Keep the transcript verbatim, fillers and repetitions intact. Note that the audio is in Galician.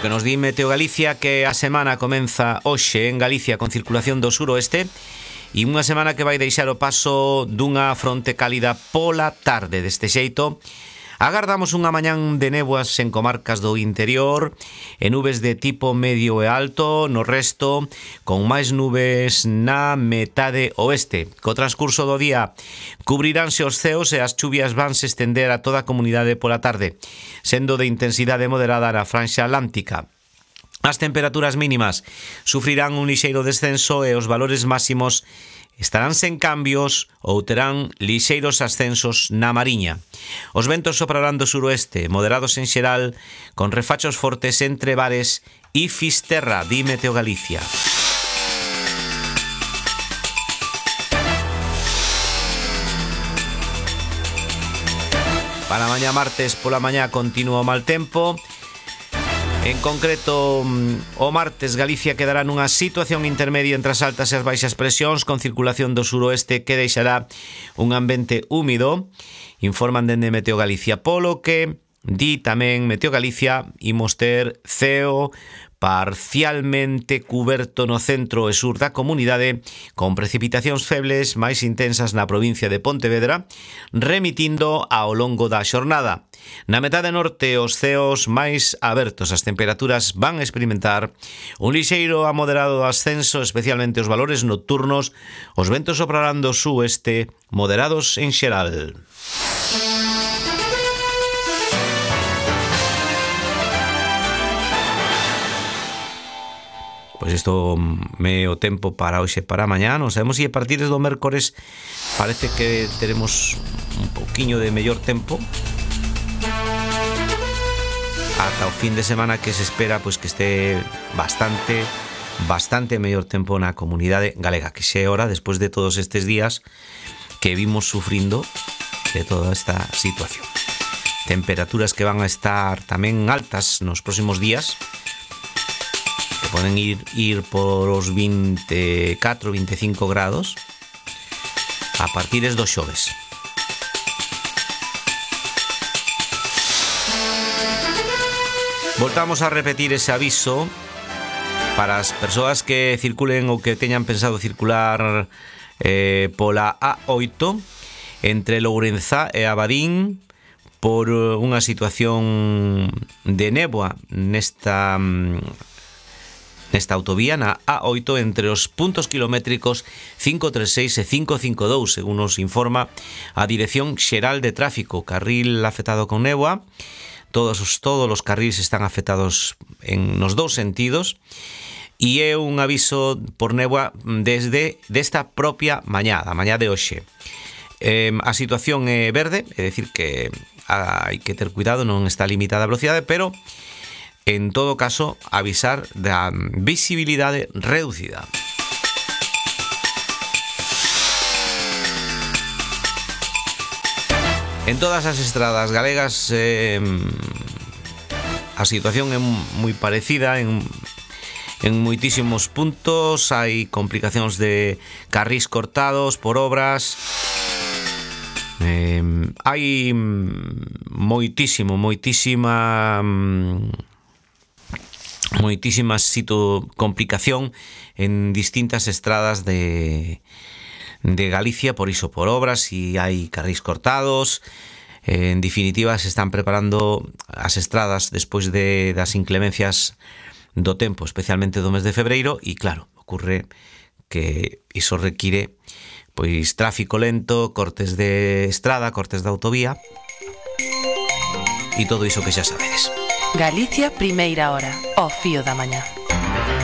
que nos di Meteo Galicia que a semana comeza hoxe en Galicia con circulación do suroeste e unha semana que vai deixar o paso dunha fronte cálida pola tarde. Deste xeito, agardamos unha mañán de néboas en comarcas do interior e nubes de tipo medio e alto no resto, con máis nubes na metade oeste. Co transcurso do día cubriránse os ceos e as chuvias vanse estender a toda a comunidade pola tarde, sendo de intensidade moderada na franxa atlántica. As temperaturas mínimas sufrirán un lixeiro descenso e os valores máximos estarán sen cambios ou terán lixeiros ascensos na Mariña. Os ventos soprarán do suroeste, moderados en xeral, con refachos fortes entre Bares e Fisterra, di Meteo Galicia. Para mañá martes pola mañá continúa o mal tempo. En concreto, o martes Galicia quedará nunha situación intermedia entre as altas e as baixas presións, con circulación do suroeste que deixará un ambiente húmido. Informan dende Meteo Galicia, polo que di tamén Meteo Galicia, imos ter ceo parcialmente cuberto no centro e sur da comunidade, con precipitacións febles máis intensas na provincia de Pontevedra, remitindo ao longo da xornada. Na metade norte, os ceos máis abertos, as temperaturas van a experimentar un lixeiro a moderado ascenso, especialmente os valores nocturnos. Os ventos soprarán do sueste, moderados en xeral. Pois isto me o tempo para hoxe para mañá. Non sabemos se a partir do mércores parece que teremos un pouquiño de mellor tempo ata o fin de semana, que se espera pois que este bastante bastante mellor tempo na comunidade galega, que xe hora despois de todos estes días que vimos sufrindo de toda esta situación. Temperaturas que van a estar tamén altas nos próximos días, que poden ir, ir por os veinticuatro, veinticinco grados a partir do xoves. Voltamos a repetir ese aviso para as persoas que circulen ou que teñan pensado circular eh, pola A oito entre Lourenzá e Abadín por unha situación de néboa nesta nesta autovía, na A oito, entre os puntos kilométricos cinco treinta e seis e cinco cincuenta e dous, según nos informa a Dirección Xeral de Tráfico. Carril afectado con néboa. Todos os, todos os carriles están afectados en nos dous sentidos e é un aviso por néboa desde desta propia mañá, a mañá de hoxe. Eh, a situación é verde, é dicir que hai que ter cuidado, non está limitada a velocidade, pero en todo caso avisar da visibilidade reducida. En todas as estradas galegas eh, a situación é moi parecida en, en moitísimos puntos. Hai complicacións de carrís cortados por obras. Eh, hai moitísimo, moitísima moitísima sito complicación en distintas estradas de de Galicia, por iso, por obras, e hai carrís cortados. En definitiva, se están preparando as estradas despois de das inclemencias do tempo, especialmente do mes de febreiro, e claro, ocurre que iso require pois tráfico lento, cortes de estrada, cortes de autovía e todo iso que xa sabedes. Galicia, primeira hora, ao fío da mañá.